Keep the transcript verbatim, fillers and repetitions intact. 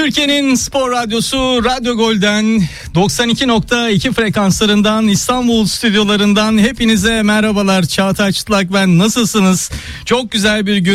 Türkiye'nin spor radyosu Radyo Gol'den doksan iki nokta iki frekanslarından İstanbul stüdyolarından hepinize merhabalar. Çağatay Çıtlak ben, nasılsınız? Çok güzel bir gün.